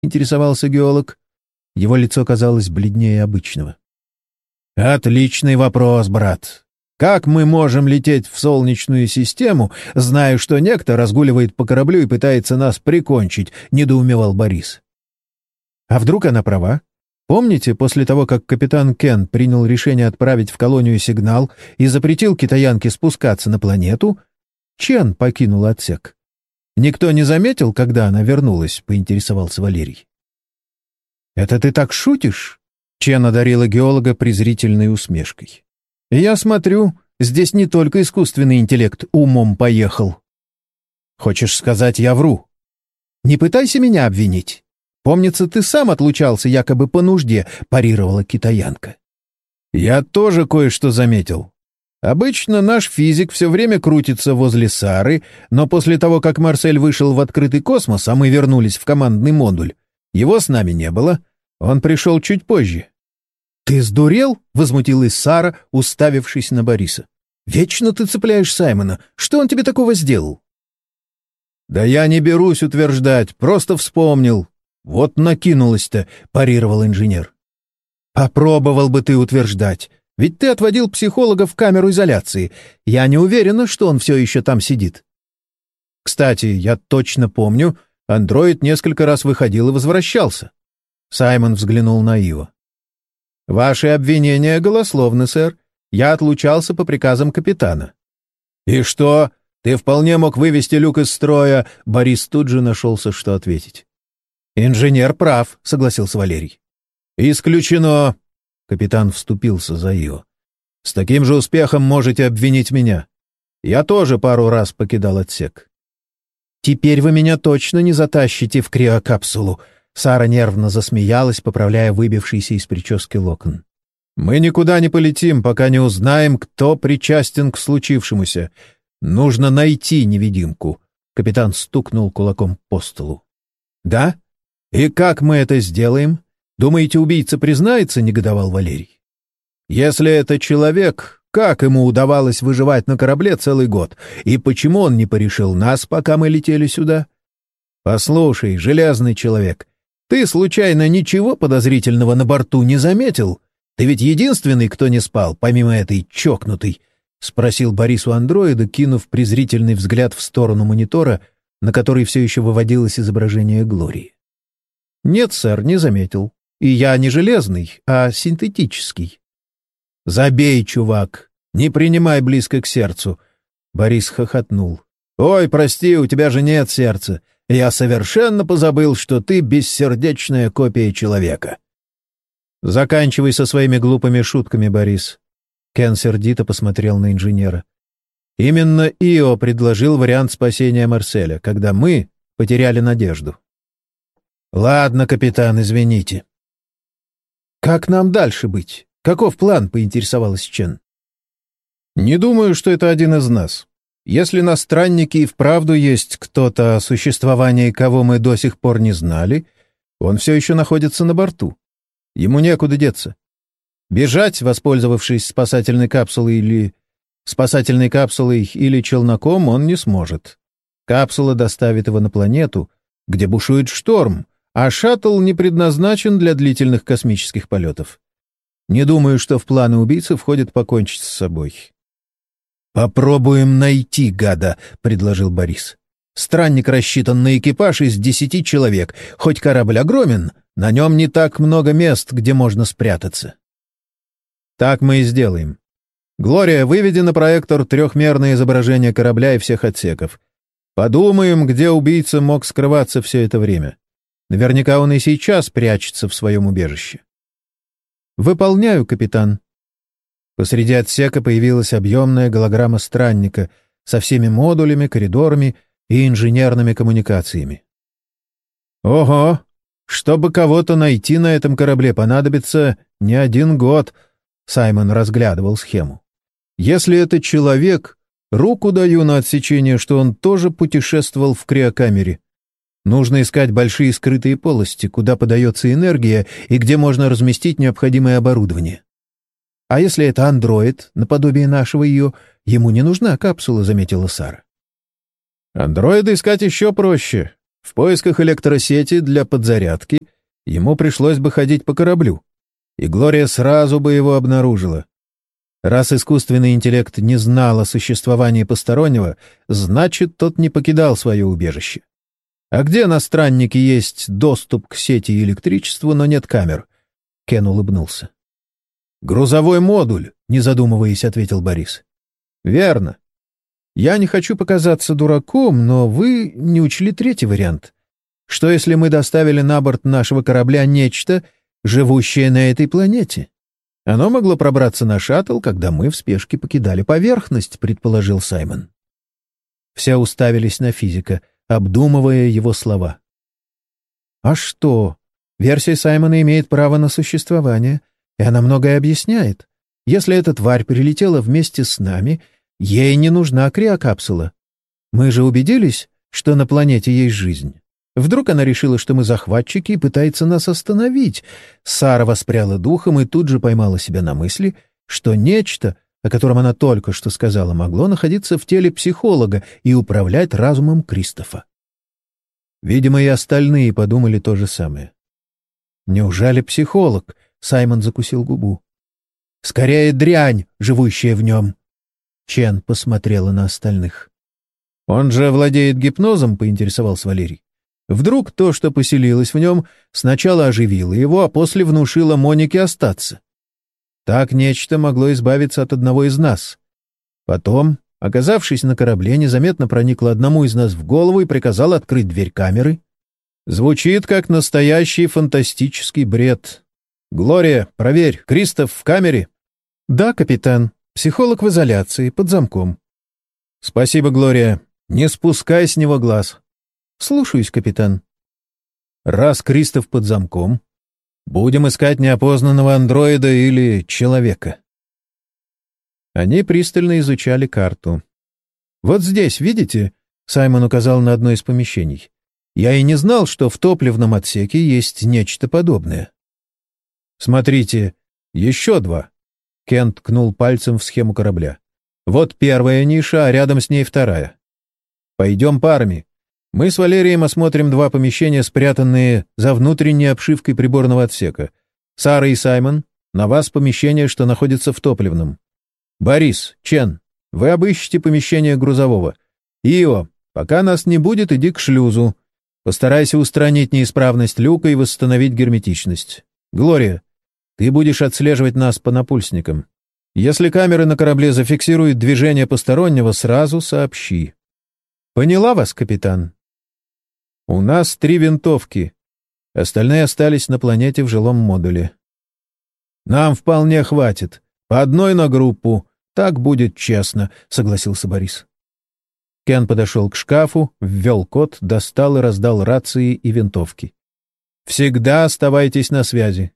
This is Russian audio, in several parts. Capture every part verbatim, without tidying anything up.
— интересовался геолог. Его лицо казалось бледнее обычного. «Отличный вопрос, брат. Как мы можем лететь в Солнечную систему, зная, что некто разгуливает по кораблю и пытается нас прикончить?» — недоумевал Борис. «А вдруг она права? Помните, после того, как капитан Кен принял решение отправить в колонию сигнал и запретил китаянке спускаться на планету, Чен покинул отсек? Никто не заметил, когда она вернулась?» — поинтересовался Валерий. «Это ты так шутишь?» — Чен одарила геолога презрительной усмешкой. «Я смотрю, здесь не только искусственный интеллект умом поехал». «Хочешь сказать, я вру?» «Не пытайся меня обвинить. Помнится, ты сам отлучался якобы по нужде», — парировала китаянка. «Я тоже кое-что заметил. Обычно наш физик все время крутится возле Сары, но после того, как Марсель вышел в открытый космос, а мы вернулись в командный модуль, его с нами не было. Он пришел чуть позже». «Ты сдурел?» — возмутилась Сара, уставившись на Бориса. «Вечно ты цепляешь Саймона. Что он тебе такого сделал?» «Да я не берусь утверждать, просто вспомнил. Вот накинулась-то», — парировал инженер. «Попробовал бы ты утверждать. Ведь ты отводил психолога в камеру изоляции. Я не уверена, что он все еще там сидит». «Кстати, я точно помню, андроид несколько раз выходил и возвращался». Саймон взглянул на Ио. «Ваши обвинения голословны, сэр. Я отлучался по приказам капитана». «И что? Ты вполне мог вывести люк из строя». Борис тут же нашелся, что ответить. «Инженер прав», — согласился Валерий. «Исключено». Капитан вступился за Ио. «С таким же успехом можете обвинить меня. Я тоже пару раз покидал отсек». «Теперь вы меня точно не затащите в криокапсулу», — Сара нервно засмеялась, поправляя выбившийся из прически локон. «Мы никуда не полетим, пока не узнаем, кто причастен к случившемуся. Нужно найти невидимку», — капитан стукнул кулаком по столу. «Да? И как мы это сделаем? Думаете, убийца признается?» — негодовал Валерий. «Если это человек, как ему удавалось выживать на корабле целый год? И почему он не порешил нас, пока мы летели сюда? Послушай, железный человек, ты случайно ничего подозрительного на борту не заметил? Ты ведь единственный, кто не спал, помимо этой чокнутой?» — спросил Борис у андроида, кинув презрительный взгляд в сторону монитора, на который все еще выводилось изображение Глории. «Нет, сэр, не заметил. И я не железный, а синтетический». «Забей, чувак, не принимай близко к сердцу», — Борис хохотнул. «Ой, прости, у тебя же нет сердца. Я совершенно позабыл, что ты бессердечная копия человека». «Заканчивай со своими глупыми шутками, Борис». Кен сердито посмотрел на инженера. «Именно Ио предложил вариант спасения Марселя, когда мы потеряли надежду». «Ладно, капитан, извините». «Как нам дальше быть? Каков план?» — поинтересовалась Чен. «Не думаю, что это один из нас. Если на страннике и вправду есть кто-то, о существовании кого мы до сих пор не знали, он все еще находится на борту. Ему некуда деться. Бежать, воспользовавшись спасательной капсулой или... спасательной капсулой или челноком, он не сможет. Капсула доставит его на планету, где бушует шторм, а шаттл не предназначен для длительных космических полетов. Не думаю, что в планы убийцы входит покончить с собой». «Попробуем найти гада», — предложил Борис. «Странник рассчитан на экипаж из десяти человек. Хоть корабль огромен, на нем не так много мест, где можно спрятаться». «Так мы и сделаем. Глория, выведи на проектор трехмерное изображение корабля и всех отсеков. Подумаем, где убийца мог скрываться все это время. Наверняка он и сейчас прячется в своем убежище». «Выполняю, капитан». Посреди отсека появилась объемная голограмма странника со всеми модулями, коридорами и инженерными коммуникациями. «Ого! Чтобы кого-то найти на этом корабле, понадобится не один год», — Саймон разглядывал схему. «Если это человек, руку даю на отсечение, что он тоже путешествовал в криокамере. Нужно искать большие скрытые полости, куда подается энергия и где можно разместить необходимое оборудование. А если это андроид, наподобие нашего ее, ему не нужна капсула», — заметила Сара. «Андроида искать еще проще. В поисках электросети для подзарядки ему пришлось бы ходить по кораблю, и Глория сразу бы его обнаружила. Раз искусственный интеллект не знал о существовании постороннего, значит, тот не покидал свое убежище. А где на страннике есть доступ к сети и электричеству, но нет камер? Кен улыбнулся. «Грузовой модуль», — не задумываясь, ответил Борис. «Верно. Я не хочу показаться дураком, но вы не учли третий вариант. Что если мы доставили на борт нашего корабля нечто, живущее на этой планете? Оно могло пробраться на шаттл, когда мы в спешке покидали поверхность», — предположил Саймон. Все уставились на физика, обдумывая его слова. «А что? Версия Саймона имеет право на существование, и она многое объясняет. Если эта тварь прилетела вместе с нами, ей не нужна криокапсула. Мы же убедились, что на планете есть жизнь. Вдруг она решила, что мы захватчики и пытается нас остановить». Сара воспряла духом и тут же поймала себя на мысли, что нечто, о котором она только что сказала, могло находиться в теле психолога и управлять разумом Кристофа. Видимо, и остальные подумали то же самое. «Неужели психолог?» — Саймон закусил губу. «Скорее дрянь, живущая в нем». Чен посмотрела на остальных. «Он же владеет гипнозом?» — поинтересовался Валерий. «Вдруг то, что поселилось в нем, сначала оживило его, а после внушило Монике остаться. Так нечто могло избавиться от одного из нас. Потом, оказавшись на корабле, незаметно проникло одному из нас в голову и приказало открыть дверь камеры. Звучит как настоящий фантастический бред. Глория, проверь, Кристоф в камере?» «Да, капитан. Психолог в изоляции, под замком». «Спасибо, Глория. Не спускай с него глаз». «Слушаюсь, капитан». «Раз Кристоф под замком, будем искать неопознанного андроида или человека». Они пристально изучали карту. «Вот здесь, видите?» — Саймон указал на одно из помещений. «Я и не знал, что в топливном отсеке есть нечто подобное». «Смотрите, еще два». Кен ткнул пальцем в схему корабля. «Вот первая ниша, а рядом с ней вторая. Пойдем парами. Мы с Валерием осмотрим два помещения, спрятанные за внутренней обшивкой приборного отсека. Сара и Саймон, на вас помещение, что находится в топливном. Борис, Чен, вы обыщите помещение грузового. Ио, пока нас не будет, иди к шлюзу. Постарайся устранить неисправность люка и восстановить герметичность. Глория, ты будешь отслеживать нас по напульсникам. Если камеры на корабле зафиксируют движение постороннего, сразу сообщи». «Поняла вас, капитан». «У нас три винтовки. Остальные остались на планете в жилом модуле». «Нам вполне хватит. По одной на группу. Так будет честно», — согласился Борис. Кен подошел к шкафу, ввел код, достал и раздал рации и винтовки. «Всегда оставайтесь на связи».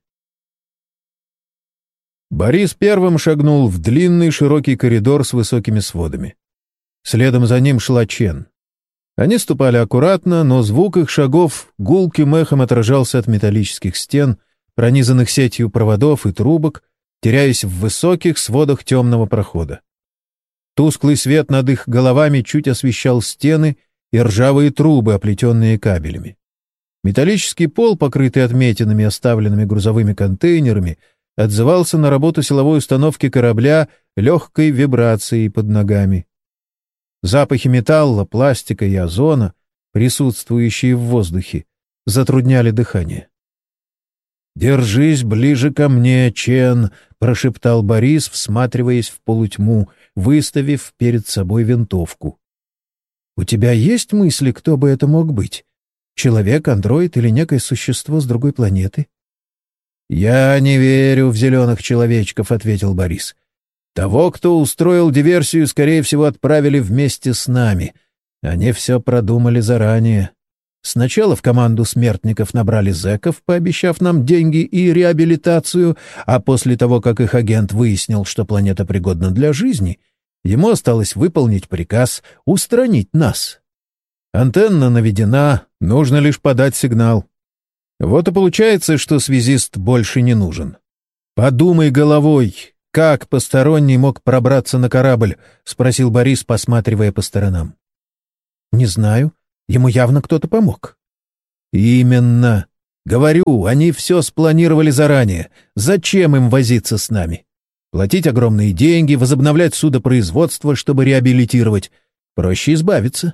Борис первым шагнул в длинный широкий коридор с высокими сводами. Следом за ним шла Чен. Они ступали аккуратно, но звук их шагов гулким эхом отражался от металлических стен, пронизанных сетью проводов и трубок, теряясь в высоких сводах темного прохода. Тусклый свет над их головами чуть освещал стены и ржавые трубы, оплетенные кабелями. Металлический пол, покрытый отметинами, оставленными грузовыми контейнерами, отзывался на работу силовой установки корабля легкой вибрацией под ногами. Запахи металла, пластика и озона, присутствующие в воздухе, затрудняли дыхание. «Держись ближе ко мне, Чен», — прошептал Борис, всматриваясь в полутьму, выставив перед собой винтовку. «У тебя есть мысли, кто бы это мог быть? Человек, андроид или некое существо с другой планеты?» «Я не верю в зеленых человечков», — ответил Борис. «Того, кто устроил диверсию, скорее всего, отправили вместе с нами. Они все продумали заранее. Сначала в команду смертников набрали зэков, пообещав нам деньги и реабилитацию, а после того, как их агент выяснил, что планета пригодна для жизни, ему осталось выполнить приказ устранить нас. Антенна наведена, нужно лишь подать сигнал. Вот и получается, что связист больше не нужен. Подумай головой, как посторонний мог пробраться на корабль?» — спросил Борис, посматривая по сторонам. «Не знаю. Ему явно кто-то помог». «Именно. Говорю, они все спланировали заранее. Зачем им возиться с нами? Платить огромные деньги, возобновлять судопроизводство, чтобы реабилитировать. Проще избавиться».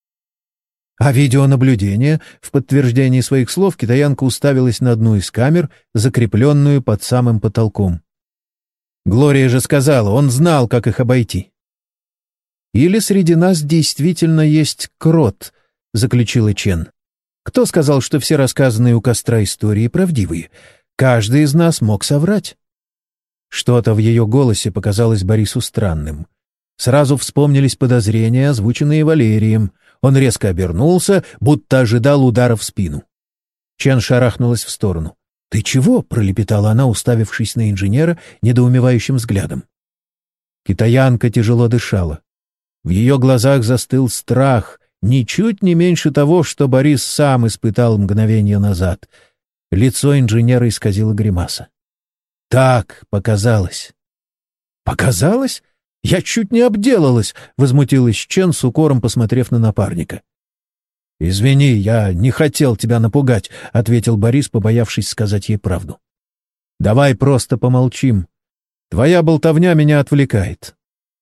А видеонаблюдение, в подтверждении своих слов, китаянка уставилась на одну из камер, закрепленную под самым потолком. Глория же сказала, он знал, как их обойти. «Или среди нас действительно есть крот», — заключила Чен. «Кто сказал, что все рассказанные у костра истории правдивые? Каждый из нас мог соврать». Что-то в ее голосе показалось Борису странным. Сразу вспомнились подозрения, озвученные Валерием. Он резко обернулся, будто ожидал удара в спину. Чен шарахнулась в сторону. «Ты чего?» — пролепетала она, уставившись на инженера недоумевающим взглядом. Китаянка тяжело дышала. В ее глазах застыл страх, ничуть не меньше того, что Борис сам испытал мгновение назад. Лицо инженера исказило гримаса. «Так показалось». «Показалось? Я чуть не обделалась!» — возмутилась Чен с укором, посмотрев на напарника. «Извини, я не хотел тебя напугать», — ответил Борис, побоявшись сказать ей правду. «Давай просто помолчим. Твоя болтовня меня отвлекает».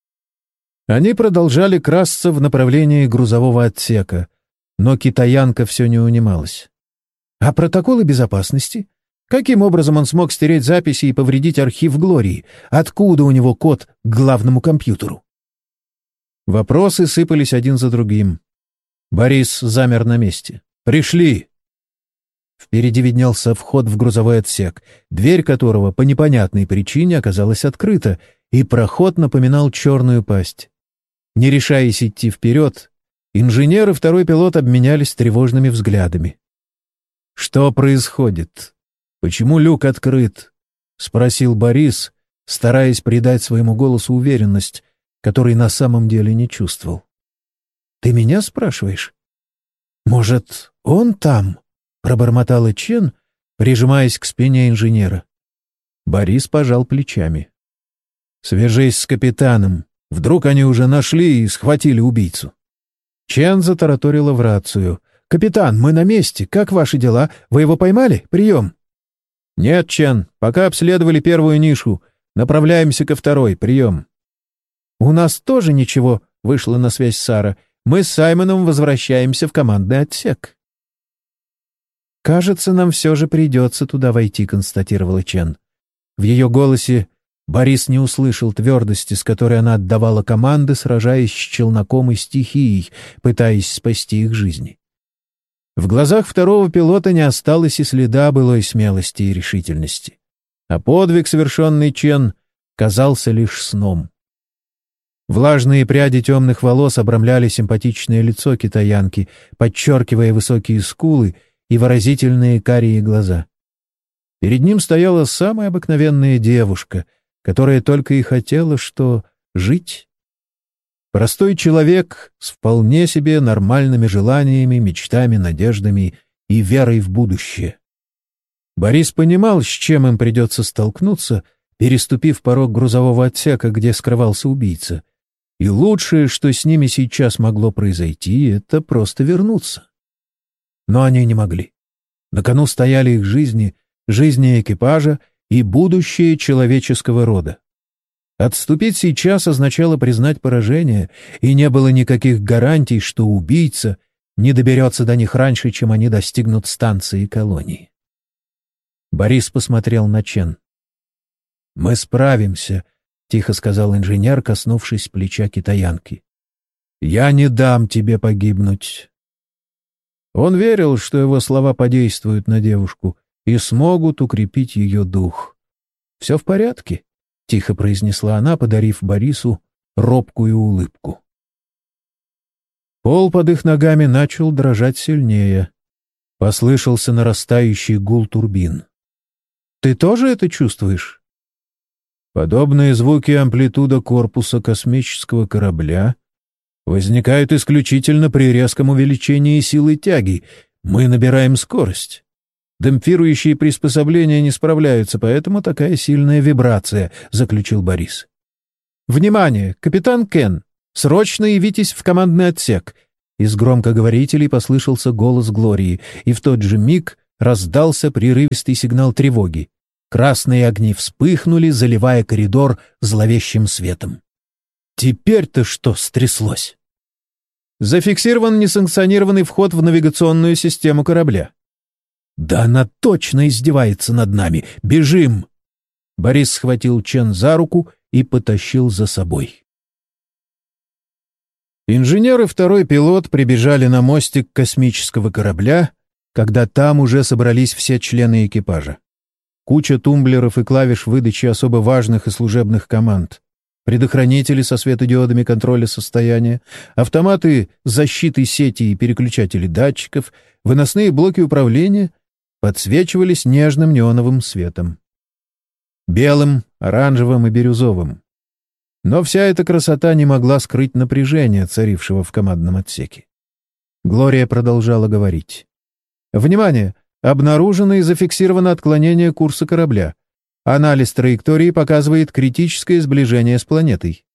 Они продолжали красться в направлении грузового отсека, но китаянка все не унималась. «А протоколы безопасности? Каким образом он смог стереть записи и повредить архив Глории? Откуда у него код к главному компьютеру?» Вопросы сыпались один за другим. Борис замер на месте. «Пришли!» Впереди виднелся вход в грузовой отсек, дверь которого по непонятной причине оказалась открыта, и проход напоминал черную пасть. Не решаясь идти вперед, инженер и второй пилот обменялись тревожными взглядами. «Что происходит? Почему люк открыт?» — спросил Борис, стараясь придать своему голосу уверенность, которой на самом деле не чувствовал. «Ты меня спрашиваешь?» «Может, он там?» — пробормотала Чен, прижимаясь к спине инженера. Борис пожал плечами. «Свяжись с капитаном. Вдруг они уже нашли и схватили убийцу». Чен затараторила в рацию. «Капитан, мы на месте. Как ваши дела? Вы его поймали? Прием!» «Нет, Чен, пока обследовали первую нишу. Направляемся ко второй. Прием». «У нас тоже ничего», — вышла на связь Сара. «Мы с Саймоном возвращаемся в командный отсек». «Кажется, нам все же придется туда войти», — констатировала Чен. В ее голосе Борис не услышал твердости, с которой она отдавала команды, сражаясь с челноком и стихией, пытаясь спасти их жизни. В глазах второго пилота не осталось и следа былой смелости и решительности. А подвиг, совершенный Чен, казался лишь сном. Влажные пряди темных волос обрамляли симпатичное лицо китаянки, подчеркивая высокие скулы и выразительные карие глаза. Перед ним стояла самая обыкновенная девушка, которая только и хотела, что жить. Простой человек с вполне себе нормальными желаниями, мечтами, надеждами и верой в будущее. Борис понимал, с чем им придется столкнуться, переступив порог грузового отсека, где скрывался убийца. И лучшее, что с ними сейчас могло произойти, — это просто вернуться. Но они не могли. На кону стояли их жизни, жизни экипажа и будущее человеческого рода. Отступить сейчас означало признать поражение, и не было никаких гарантий, что убийца не доберется до них раньше, чем они достигнут станции колонии. Борис посмотрел на Чен. «Мы справимся», — тихо сказал инженер, коснувшись плеча китаянки. «Я не дам тебе погибнуть». Он верил, что его слова подействуют на девушку и смогут укрепить ее дух. «Все в порядке», — тихо произнесла она, подарив Борису робкую улыбку. Пол под их ногами начал дрожать сильнее. Послышался нарастающий гул турбин. «Ты тоже это чувствуешь?» Подобные звуки амплитуда корпуса космического корабля возникают исключительно при резком увеличении силы тяги. Мы набираем скорость. Демпфирующие приспособления не справляются, поэтому такая сильная вибрация», — заключил Борис. «Внимание! Капитан Кен! Срочно явитесь в командный отсек!» Из громкоговорителей послышался голос Глории, и в тот же миг раздался прерывистый сигнал тревоги. Красные огни вспыхнули, заливая коридор зловещим светом. Теперь-то что стряслось? Зафиксирован несанкционированный вход в навигационную систему корабля. Да она точно издевается над нами. Бежим! Борис схватил Чен за руку и потащил за собой. Инженер и второй пилот прибежали на мостик космического корабля, когда там уже собрались все члены экипажа. Куча тумблеров и клавиш выдачи особо важных и служебных команд, предохранители со светодиодами контроля состояния, автоматы защиты сети и переключатели датчиков, выносные блоки управления подсвечивались нежным неоновым светом. Белым, оранжевым и бирюзовым. Но вся эта красота не могла скрыть напряжение, царившего в командном отсеке. Глория продолжала говорить. «Внимание! Обнаружено и зафиксировано отклонение курса корабля. Анализ траектории показывает критическое сближение с планетой».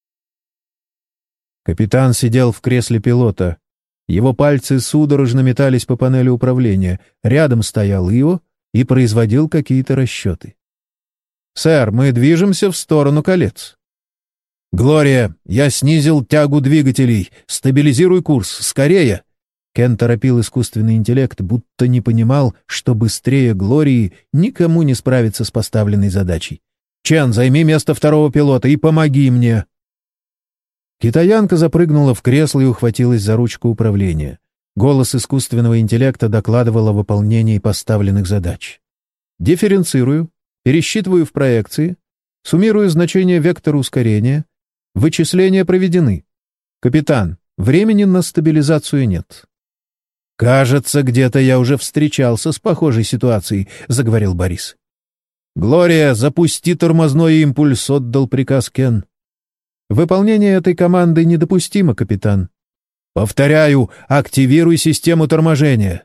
Капитан сидел в кресле пилота. Его пальцы судорожно метались по панели управления. Рядом стоял Ио и производил какие-то расчеты. «Сэр, мы движемся в сторону колец». «Глория, я снизил тягу двигателей. Стабилизируй курс. Скорее!» Кен торопил искусственный интеллект, будто не понимал, что быстрее Глории никому не справиться с поставленной задачей. «Чен, займи место второго пилота и помоги мне!» Китаянка запрыгнула в кресло и ухватилась за ручку управления. Голос искусственного интеллекта докладывал о выполнении поставленных задач. «Дифференцирую, пересчитываю в проекции, суммирую значение вектора ускорения. Вычисления проведены. Капитан, времени на стабилизацию нет». «Кажется, где-то я уже встречался с похожей ситуацией», — заговорил Борис. «Глория, запусти тормозной импульс», — отдал приказ Кен. «Выполнение этой команды недопустимо, капитан». «Повторяю, активируй систему торможения».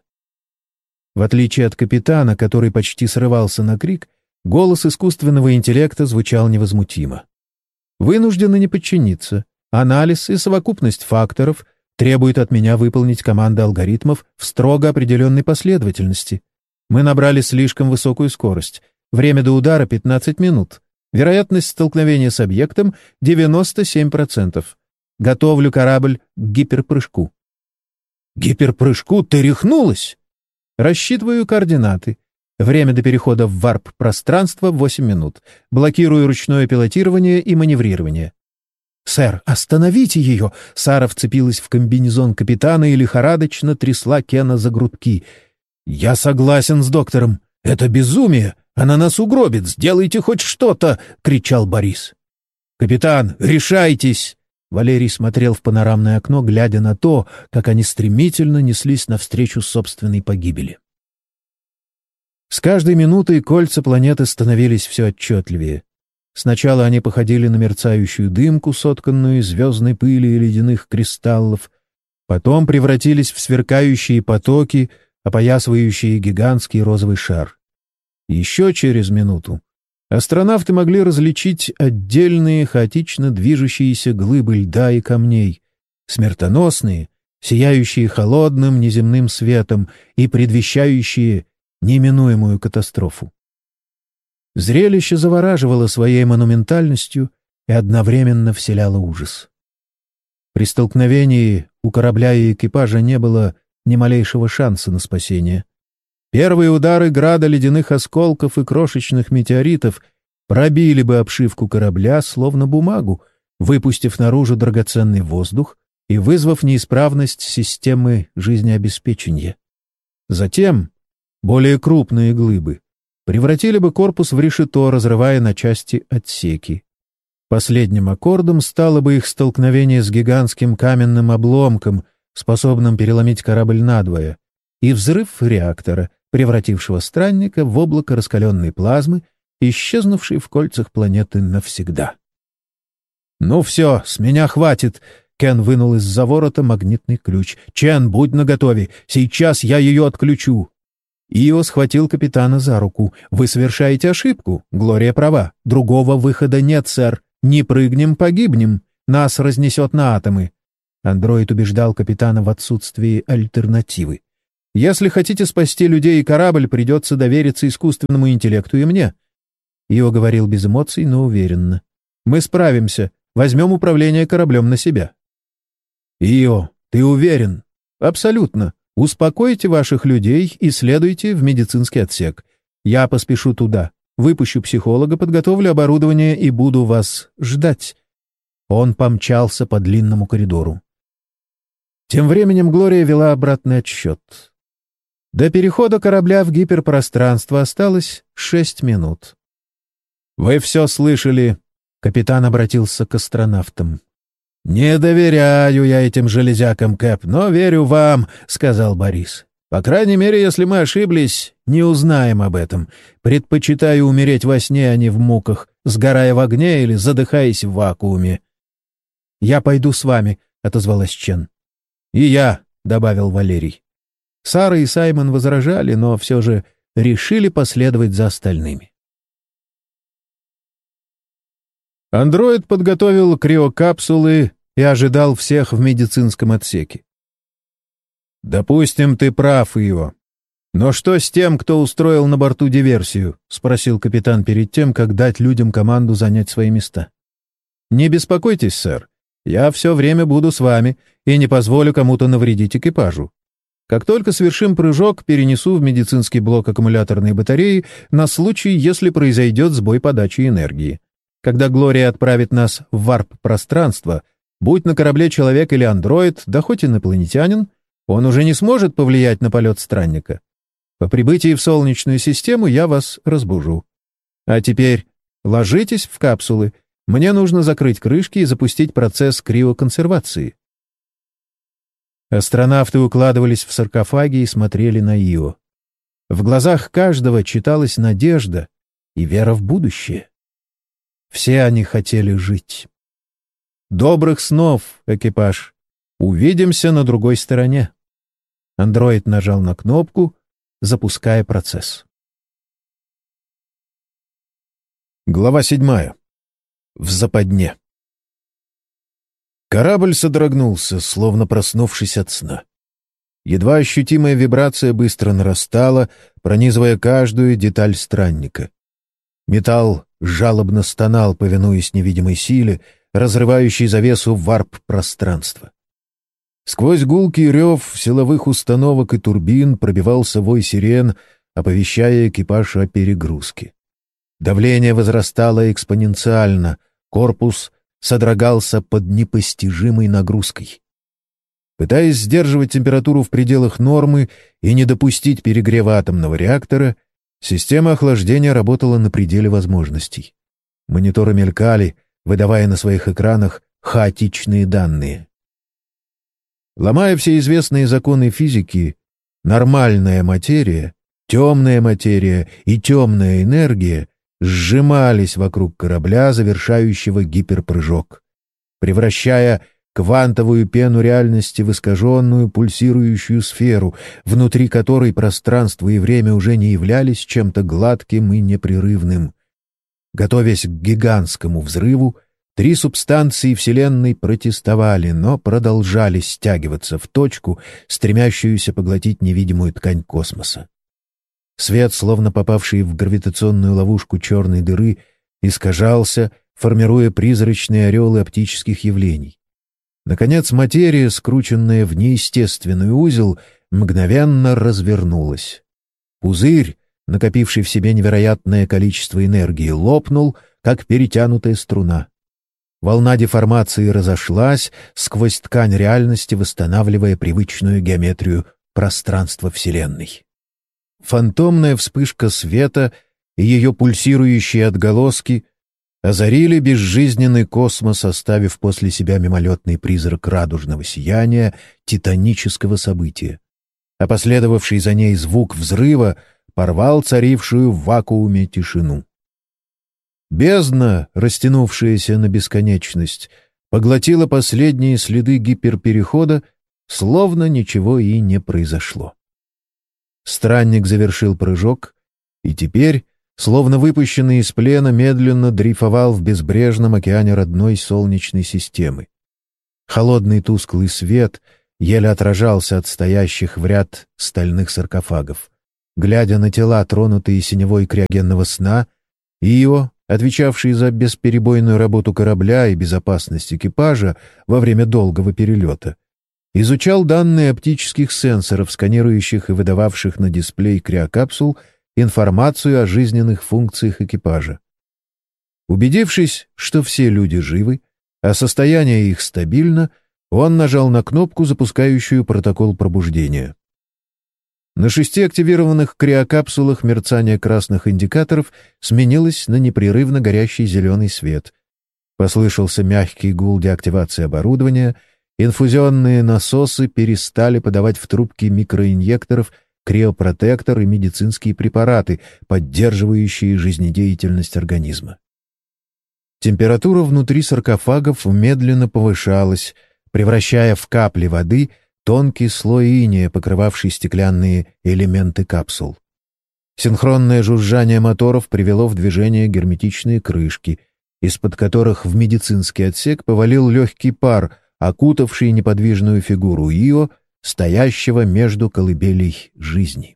В отличие от капитана, который почти срывался на крик, голос искусственного интеллекта звучал невозмутимо. «Вынуждены не подчиниться. Анализ и совокупность факторов требуют от меня выполнить команды алгоритмов в строго определенной последовательности. Мы набрали слишком высокую скорость. Время до удара — пятнадцать минут. Вероятность столкновения с объектом — девяносто семь процентов. Готовлю корабль к гиперпрыжку». «Гиперпрыжку? Ты рехнулась?» «Рассчитываю координаты. Время до перехода в варп-пространство — восемь минут. Блокирую ручное пилотирование и маневрирование». «Сэр, остановите ее!» Сара вцепилась в комбинезон капитана и лихорадочно трясла Кена за грудки. «Я согласен с доктором. Это безумие. Она нас угробит. Сделайте хоть что-то!» — кричал Борис. «Капитан, решайтесь!» Валерий смотрел в панорамное окно, глядя на то, как они стремительно неслись навстречу собственной погибели. С каждой минутой кольца планеты становились все отчетливее. Сначала они походили на мерцающую дымку, сотканную из звездной пыли и ледяных кристаллов, потом превратились в сверкающие потоки, опоясывающие гигантский розовый шар. Еще через минуту астронавты могли различить отдельные хаотично движущиеся глыбы льда и камней, смертоносные, сияющие холодным неземным светом и предвещающие неминуемую катастрофу. Зрелище завораживало своей монументальностью и одновременно вселяло ужас. При столкновении у корабля и экипажа не было ни малейшего шанса на спасение. Первые удары града ледяных осколков и крошечных метеоритов пробили бы обшивку корабля, словно бумагу, выпустив наружу драгоценный воздух и вызвав неисправность системы жизнеобеспечения. Затем более крупные глыбы превратили бы корпус в решето, разрывая на части отсеки. Последним аккордом стало бы их столкновение с гигантским каменным обломком, способным переломить корабль надвое, и взрыв реактора, превратившего странника в облако раскаленной плазмы, исчезнувшей в кольцах планеты навсегда. «Ну все, с меня хватит!» Кен вынул из-за ворота магнитный ключ. «Чен, будь наготове! Сейчас я ее отключу!» Ио схватил капитана за руку. «Вы совершаете ошибку. Глория права. Другого выхода нет, сэр. Не прыгнем — погибнем. Нас разнесет на атомы. Андроид убеждал капитана в отсутствии альтернативы. «Если хотите спасти людей и корабль, придется довериться искусственному интеллекту и мне». Ио говорил без эмоций, но уверенно. «Мы справимся. Возьмем управление кораблем на себя». «Ио, ты уверен?» «Абсолютно. Успокойте ваших людей и следуйте в медицинский отсек. Я поспешу туда. Выпущу психолога, подготовлю оборудование и буду вас ждать». Он помчался по длинному коридору. Тем временем Глория вела обратный отсчет. До перехода корабля в гиперпространство осталось шесть минут. «Вы все слышали?» — капитан обратился к астронавтам. «Не доверяю я этим железякам, Кэп, но верю вам», — сказал Борис. «По крайней мере, если мы ошиблись, не узнаем об этом. Предпочитаю умереть во сне, а не в муках, сгорая в огне или задыхаясь в вакууме». «Я пойду с вами», — отозвалась Чен. «И я», — добавил Валерий. Сара и Саймон возражали, но все же решили последовать за остальными. Андроид подготовил криокапсулы и ожидал всех в медицинском отсеке. «Допустим, ты прав, Ио. Но что с тем, кто устроил на борту диверсию?» — спросил капитан перед тем, как дать людям команду занять свои места. «Не беспокойтесь, сэр. Я все время буду с вами и не позволю кому-то навредить экипажу. Как только совершим прыжок, перенесу в медицинский блок аккумуляторной батареи на случай, если произойдет сбой подачи энергии. Когда Глория отправит нас в варп-пространство, будь на корабле человек или андроид, да хоть инопланетянин, он уже не сможет повлиять на полет странника. По прибытии в Солнечную систему я вас разбужу. А теперь ложитесь в капсулы. Мне нужно закрыть крышки и запустить процесс криоконсервации». Астронавты укладывались в саркофаги и смотрели на Ио. В глазах каждого читалась надежда и вера в будущее. Все они хотели жить. «Добрых снов, экипаж! Увидимся на другой стороне!» Андроид нажал на кнопку, запуская процесс. Глава седьмая. В западне. Корабль содрогнулся, словно проснувшись от сна. Едва ощутимая вибрация быстро нарастала, пронизывая каждую деталь странника. Металл жалобно стонал, повинуясь невидимой силе, разрывающей завесу варп-пространства. Сквозь гулкий рев силовых установок и турбин пробивался вой сирен, оповещая экипаж о перегрузке. Давление возрастало экспоненциально, корпус содрогался под непостижимой нагрузкой. Пытаясь сдерживать температуру в пределах нормы и не допустить перегрева атомного реактора, система охлаждения работала на пределе возможностей. Мониторы мелькали, выдавая на своих экранах хаотичные данные. Ломая все известные законы физики, нормальная материя, темная материя и темная энергия сжимались вокруг корабля, завершающего гиперпрыжок, превращая квантовую пену реальности в искаженную пульсирующую сферу, внутри которой пространство и время уже не являлись чем-то гладким и непрерывным. Готовясь к гигантскому взрыву, три субстанции Вселенной протестовали, но продолжали стягиваться в точку, стремящуюся поглотить невидимую ткань космоса. Свет, словно попавший в гравитационную ловушку черной дыры, искажался, формируя призрачные ореолы оптических явлений. Наконец, материя, скрученная в неестественный узел, мгновенно развернулась. Пузырь, накопивший в себе невероятное количество энергии, лопнул, как перетянутая струна. Волна деформации разошлась сквозь ткань реальности, восстанавливая привычную геометрию пространства Вселенной. Фантомная вспышка света и ее пульсирующие отголоски озарили безжизненный космос, оставив после себя мимолетный призрак радужного сияния титанического события. А последовавший за ней звук взрыва порвал царившую в вакууме тишину. Бездна, растянувшаяся на бесконечность, поглотила последние следы гиперперехода, словно ничего и не произошло. Странник завершил прыжок, и теперь, словно выпущенный из плена, медленно дрейфовал в безбрежном океане родной Солнечной системы. Холодный тусклый свет еле отражался от стоящих в ряд стальных саркофагов. Глядя на тела, тронутые синевой криогенного сна, Ио, отвечавший за бесперебойную работу корабля и безопасность экипажа во время долгого перелета, изучал данные оптических сенсоров, сканирующих и выдававших на дисплей криокапсул информацию о жизненных функциях экипажа. Убедившись, что все люди живы, а состояние их стабильно, он нажал на кнопку, запускающую протокол пробуждения. На шести активированных криокапсулах мерцание красных индикаторов сменилось на непрерывно горящий зеленый свет. Послышался мягкий гул деактивации оборудования, инфузионные насосы перестали подавать в трубки микроинъекторов криопротектор и медицинские препараты, поддерживающие жизнедеятельность организма. Температура внутри саркофагов медленно повышалась, превращая в капли воды тонкий слой иния, покрывавший стеклянные элементы капсул. Синхронное жужжание моторов привело в движение герметичные крышки, из-под которых в медицинский отсек повалил легкий пар, окутавший неподвижную фигуру Ио, стоящего между колыбелей жизни.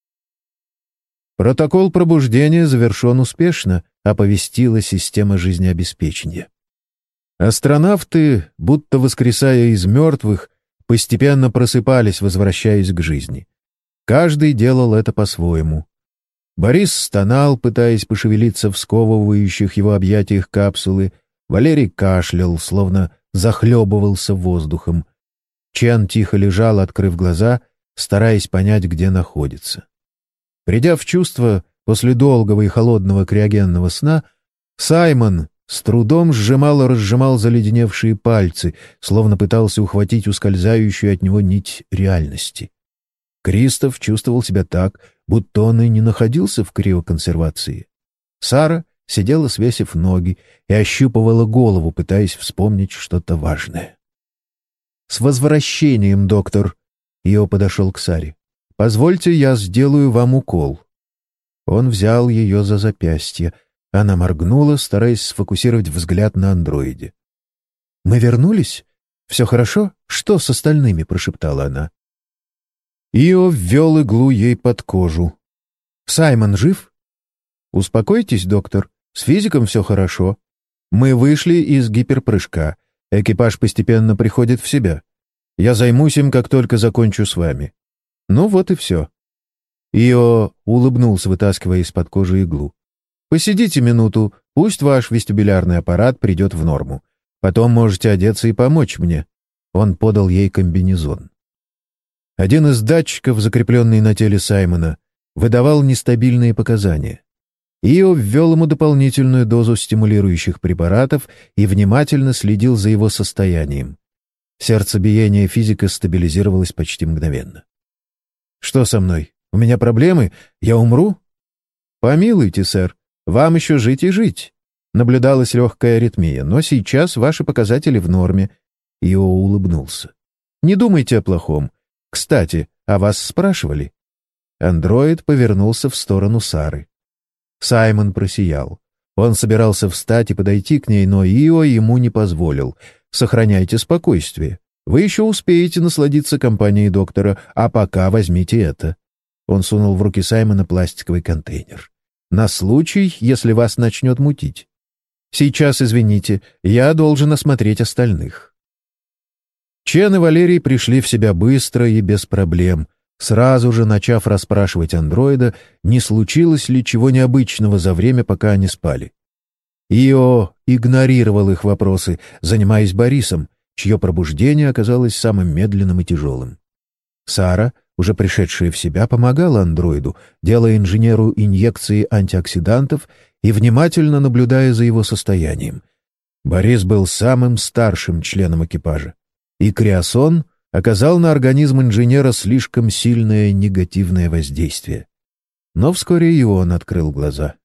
«Протокол пробуждения завершен успешно», — оповестила система жизнеобеспечения. Астронавты, будто воскресая из мертвых, постепенно просыпались, возвращаясь к жизни. Каждый делал это по-своему. Борис стонал, пытаясь пошевелиться в сковывающих его объятиях капсулы. Валерий кашлял, словно захлебывался воздухом. Чен тихо лежал, открыв глаза, стараясь понять, где находится. Придя в чувство после долгого и холодного криогенного сна, Саймон с трудом сжимал и разжимал заледеневшие пальцы, словно пытался ухватить ускользающую от него нить реальности. Кристоф чувствовал себя так, будто он и не находился в криоконсервации. Сара сидела, свесив ноги, и ощупывала голову, пытаясь вспомнить что-то важное. «С возвращением, доктор!» Ио подошел к Саре. «Позвольте, я сделаю вам укол». Он взял ее за запястье. Она моргнула, стараясь сфокусировать взгляд на андроиде. «Мы вернулись? Все хорошо? Что с остальными?» — прошептала она. Ио ввел иглу ей под кожу. «Саймон жив?» «Успокойтесь, доктор. С физиком все хорошо. Мы вышли из гиперпрыжка. Экипаж постепенно приходит в себя. Я займусь им, как только закончу с вами. Ну вот и все». Ио улыбнулся, вытаскивая из-под кожи иглу. «Посидите минуту, пусть ваш вестибулярный аппарат придет в норму. Потом можете одеться и помочь мне». Он подал ей комбинезон. Один из датчиков, закрепленный на теле Саймона, выдавал нестабильные показания. Ио ввел ему дополнительную дозу стимулирующих препаратов и внимательно следил за его состоянием. Сердцебиение физика стабилизировалось почти мгновенно. «Что со мной? У меня проблемы? Я умру?» «Помилуйте, сэр, вам еще жить и жить». Наблюдалась легкая аритмия, но сейчас ваши показатели в норме. Ио улыбнулся. «Не думайте о плохом. Кстати, о вас спрашивали». Андроид повернулся в сторону Сары. Саймон просиял. Он собирался встать и подойти к ней, но Ио ему не позволил. «Сохраняйте спокойствие. Вы еще успеете насладиться компанией доктора, а пока возьмите это». Он сунул в руки Саймона пластиковый контейнер. «На случай, если вас начнет мутить. Сейчас, извините, я должен осмотреть остальных». Чен и Валерий пришли в себя быстро и без проблем, сразу же начав расспрашивать андроида, не случилось ли чего необычного за время, пока они спали. Ио игнорировал их вопросы, занимаясь Борисом, чье пробуждение оказалось самым медленным и тяжелым. Сара, уже пришедшая в себя, помогала андроиду, делая инженеру инъекции антиоксидантов и внимательно наблюдая за его состоянием. Борис был самым старшим членом экипажа, и криосон оказал на организм инженера слишком сильное негативное воздействие. Но вскоре и он открыл глаза.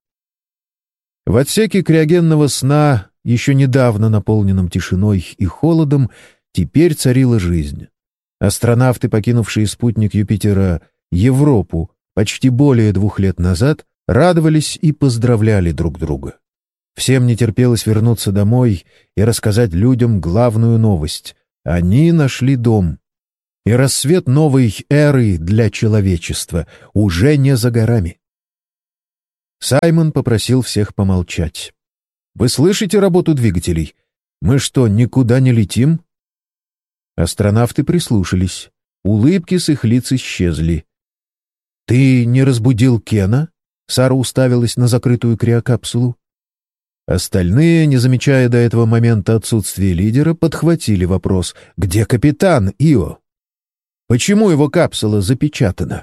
В отсеке криогенного сна, еще недавно наполненном тишиной и холодом, теперь царила жизнь. Астронавты, покинувшие спутник Юпитера Европу почти более двух лет назад, радовались и поздравляли друг друга. Всем не терпелось вернуться домой и рассказать людям главную новость. Они нашли дом. И рассвет новой эры для человечества уже не за горами. Саймон попросил всех помолчать. «Вы слышите работу двигателей? Мы что, никуда не летим?» Астронавты прислушались. Улыбки с их лиц исчезли. «Ты не разбудил Кена?» Сара уставилась на закрытую криокапсулу. Остальные, не замечая до этого момента отсутствия лидера, подхватили вопрос: «Где капитан Ио? Почему его капсула запечатана?»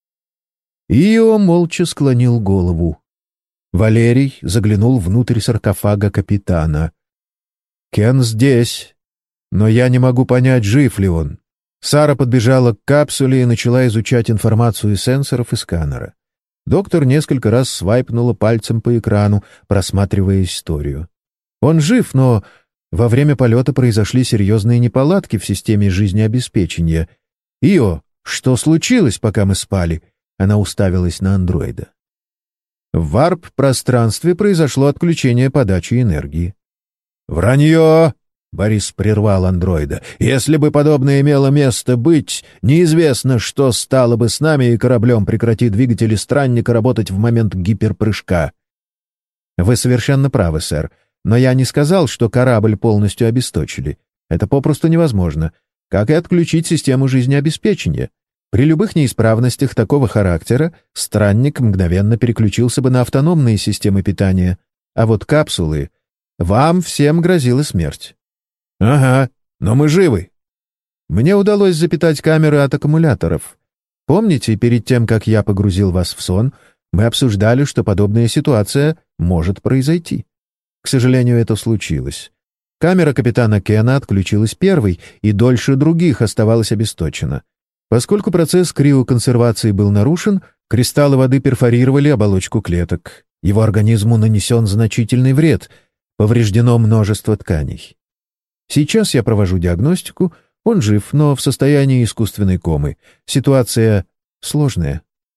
Ио молча склонил голову. Валерий заглянул внутрь саркофага капитана. «Кен здесь, но я не могу понять, жив ли он». Сара подбежала к капсуле и начала изучать информацию из сенсоров и сканера. Доктор несколько раз свайпнула пальцем по экрану, просматривая историю. Он жив, но во время полета произошли серьезные неполадки в системе жизнеобеспечения. «Ио, что случилось, пока мы спали?» Она уставилась на андроида. В варп-пространстве произошло отключение подачи энергии. «Вранье!» — Борис прервал андроида. «Если бы подобное имело место быть, неизвестно, что стало бы с нами, и кораблем прекрати двигатели странника работать в момент гиперпрыжка». «Вы совершенно правы, сэр, но я не сказал, что корабль полностью обесточили. Это попросту невозможно, как и отключить систему жизнеобеспечения. При любых неисправностях такого характера странник мгновенно переключился бы на автономные системы питания, а вот капсулы... Вам всем грозила смерть». «Ага, но мы живы». «Мне удалось запитать камеры от аккумуляторов. Помните, перед тем, как я погрузил вас в сон, мы обсуждали, что подобная ситуация может произойти. К сожалению, это случилось. Камера капитана Кена отключилась первой и дольше других оставалась обесточена. Поскольку процесс криоконсервации был нарушен, кристаллы воды перфорировали оболочку клеток. Его организму нанесен значительный вред, повреждено множество тканей. Сейчас я провожу диагностику, он жив, но в состоянии искусственной комы. Ситуация сложная».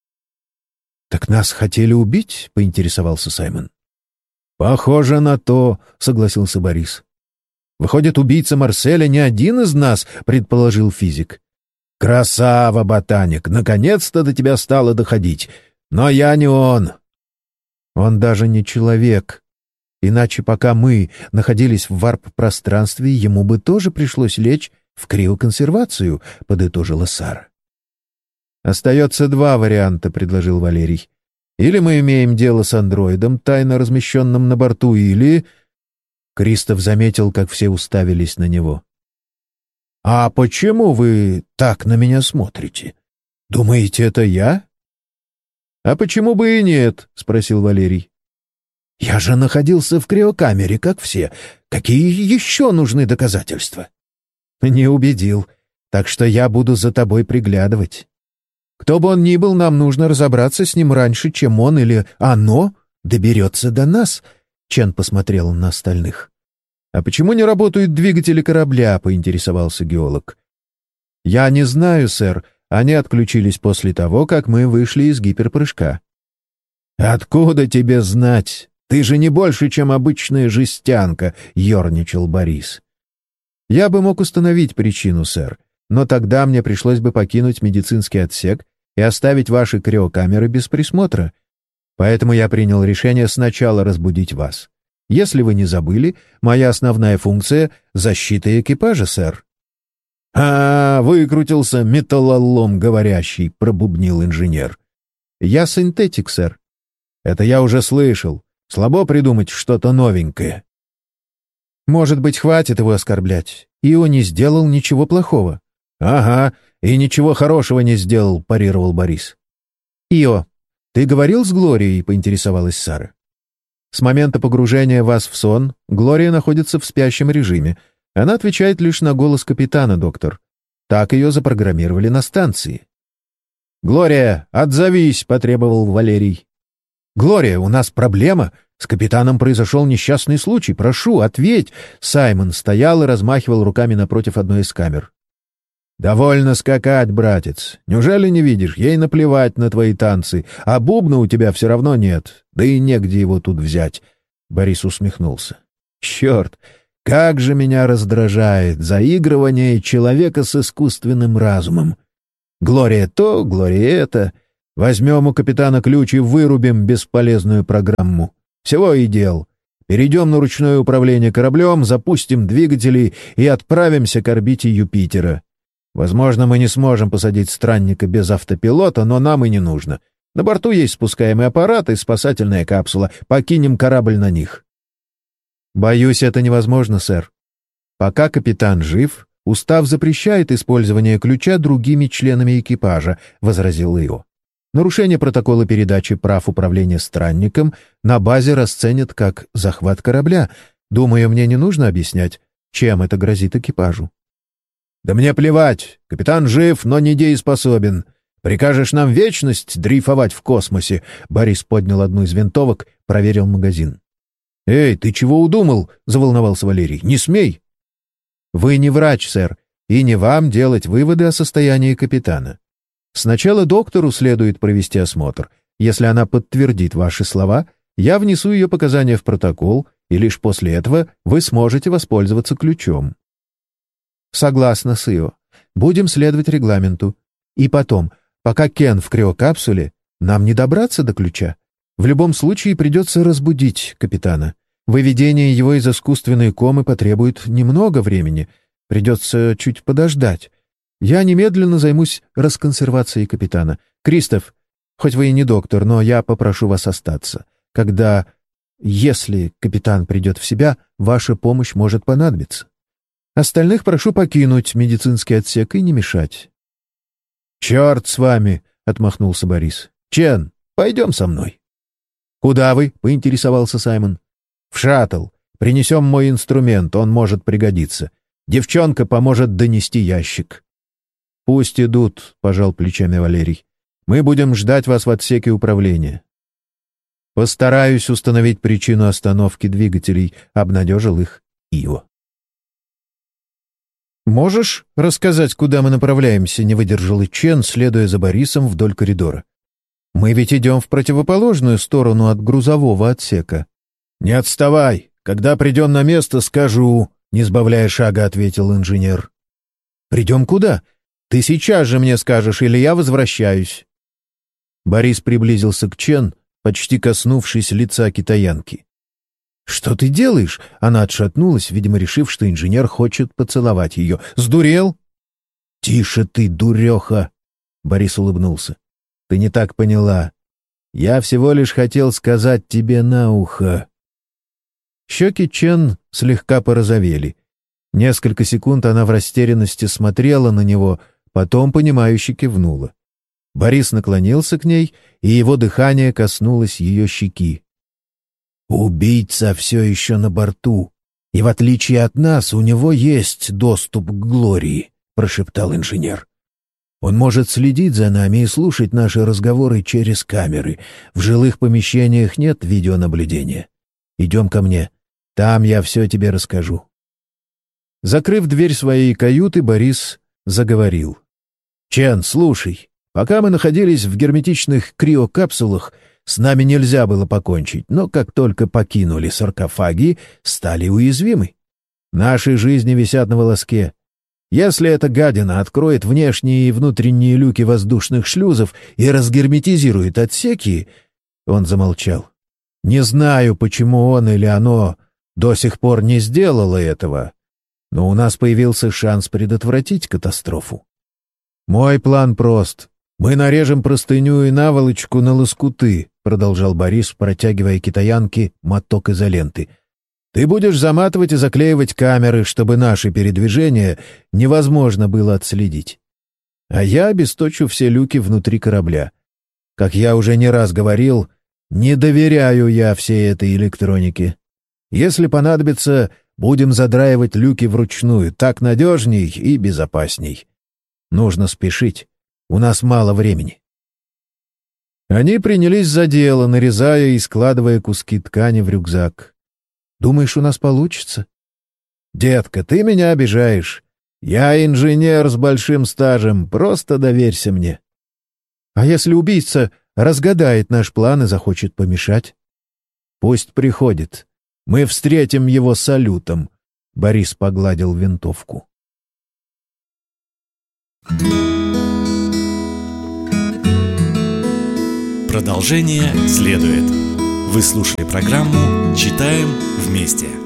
«Так нас хотели убить?» — поинтересовался Саймон. «Похоже на то», — согласился Борис. «Выходит, убийца Марселя не один из нас», — предположил физик. «Красава, ботаник! Наконец-то до тебя стало доходить! Но я не он!» «Он даже не человек. Иначе, пока мы находились в варп-пространстве, ему бы тоже пришлось лечь в криоконсервацию», — подытожила Сара. «Остается два варианта», — предложил Валерий. «Или мы имеем дело с андроидом, тайно размещенным на борту, или...» Кристоф заметил, как все уставились на него. «А почему вы так на меня смотрите? Думаете, это я?» «А почему бы и нет?» — спросил Валерий. «Я же находился в криокамере, как все. Какие еще нужны доказательства?» «Не убедил. Так что я буду за тобой приглядывать. Кто бы он ни был, нам нужно разобраться с ним раньше, чем он или оно доберется до нас», — Чен посмотрел на остальных. «А почему не работают двигатели корабля?» — поинтересовался геолог. «Я не знаю, сэр. Они отключились после того, как мы вышли из гиперпрыжка». «Откуда тебе знать? Ты же не больше, чем обычная жестянка», — ерничал Борис. «Я бы мог установить причину, сэр, но тогда мне пришлось бы покинуть медицинский отсек и оставить ваши криокамеры без присмотра. Поэтому я принял решение сначала разбудить вас. Если вы не забыли, моя основная функция — защита экипажа, сэр». «А, выкрутился металлолом говорящий», — пробубнил инженер. «Я синтетик, сэр». «Это я уже слышал. Слабо придумать что-то новенькое». «Может быть, хватит его оскорблять. Ио не сделал ничего плохого». «Ага, и ничего хорошего не сделал», — парировал Борис. «Ио, ты говорил с Глорией?» — поинтересовалась Сара. «С момента погружения вас в сон Глория находится в спящем режиме. Она отвечает лишь на голос капитана, доктор. Так ее запрограммировали на станции». «Глория, отзовись!» — потребовал Валерий. «Глория, у нас проблема. С капитаном произошел несчастный случай. Прошу, ответь!» Саймон стоял и размахивал руками напротив одной из камер. «Довольно скакать, братец. Неужели не видишь? Ей наплевать на твои танцы, а бубна у тебя все равно нет. Да и негде его тут взять». Борис усмехнулся. «Черт! Как же меня раздражает заигрывание человека с искусственным разумом. Глория то, Глория это. Возьмем у капитана ключ и вырубим бесполезную программу. Всего и дел. Перейдем на ручное управление кораблем, запустим двигатели и отправимся к орбите Юпитера. Возможно, мы не сможем посадить странника без автопилота, но нам и не нужно. На борту есть спускаемый аппарат и спасательная капсула. Покинем корабль на них. Боюсь, это невозможно, сэр. Пока капитан жив, устав запрещает использование ключа другими членами экипажа, — возразил Ио. Нарушение протокола передачи прав управления странником на базе расценят как захват корабля. Думаю, мне не нужно объяснять, чем это грозит экипажу. «Да мне плевать. Капитан жив, но недееспособен. Прикажешь нам вечность дрейфовать в космосе?» Борис поднял одну из винтовок, проверил магазин. «Эй, ты чего удумал?» — заволновался Валерий. «Не смей!» «Вы не врач, сэр, и не вам делать выводы о состоянии капитана. Сначала доктору следует провести осмотр. Если она подтвердит ваши слова, я внесу ее показания в протокол, и лишь после этого вы сможете воспользоваться ключом». «Согласна, Сио. Будем следовать регламенту. И потом, пока Кен в криокапсуле, нам не добраться до ключа. В любом случае придется разбудить капитана. Выведение его из искусственной комы потребует немного времени. Придется чуть подождать. Я немедленно займусь расконсервацией капитана. Кристоф, хоть вы и не доктор, но я попрошу вас остаться. Когда, если капитан придет в себя, ваша помощь может понадобиться. Остальных прошу покинуть медицинский отсек и не мешать». «Черт с вами!» — отмахнулся Борис. «Чен, пойдем со мной». «Куда вы?» — поинтересовался Саймон. «В шаттл. Принесем мой инструмент, он может пригодиться. Девчонка поможет донести ящик». «Пусть идут», — пожал плечами Валерий. «Мы будем ждать вас в отсеке управления». «Постараюсь установить причину остановки двигателей», — обнадежил их Ио. «Можешь рассказать, куда мы направляемся?» — не выдержал и Чен, следуя за Борисом вдоль коридора. «Мы ведь идем в противоположную сторону от грузового отсека». «Не отставай! Когда придем на место, скажу», — не сбавляя шага, ответил инженер. «Придем куда? Ты сейчас же мне скажешь, или я возвращаюсь». Борис приблизился к Чен, почти коснувшись лица китаянки. «Что ты делаешь?» — она отшатнулась, видимо, решив, что инженер хочет поцеловать ее. «Сдурел?» «Тише ты, дуреха!» — Борис улыбнулся. «Ты не так поняла. Я всего лишь хотел сказать тебе на ухо». Щеки Чен слегка порозовели. Несколько секунд она в растерянности смотрела на него, потом понимающе кивнула. Борис наклонился к ней, и его дыхание коснулось ее щеки. «Убийца все еще на борту, и в отличие от нас у него есть доступ к Глории», — прошептал инженер. «Он может следить за нами и слушать наши разговоры через камеры. В жилых помещениях нет видеонаблюдения. Идем ко мне, там я все тебе расскажу». Закрыв дверь своей каюты, Борис заговорил. «Чен, слушай, пока мы находились в герметичных криокапсулах, с нами нельзя было покончить, но как только покинули саркофаги, стали уязвимы. Наши жизни висят на волоске. Если эта гадина откроет внешние и внутренние люки воздушных шлюзов и разгерметизирует отсеки...» Он замолчал. «Не знаю, почему он или оно до сих пор не сделало этого, но у нас появился шанс предотвратить катастрофу. Мой план прост. Мы нарежем простыню и наволочку на лоскуты», — продолжал Борис, протягивая китаянке моток изоленты. «Ты будешь заматывать и заклеивать камеры, чтобы наши передвижения невозможно было отследить. А я обесточу все люки внутри корабля. Как я уже не раз говорил, не доверяю я всей этой электронике. Если понадобится, будем задраивать люки вручную, так надежней и безопасней. Нужно спешить. У нас мало времени». Они принялись за дело, нарезая и складывая куски ткани в рюкзак. «Думаешь, у нас получится?» «Детка, ты меня обижаешь. Я инженер с большим стажем, просто доверься мне». «А если убийца разгадает наш план и захочет помешать?» «Пусть приходит. Мы встретим его салютом. Борис погладил винтовку. Продолжение следует. Вы слушали программу «Читаем вместе».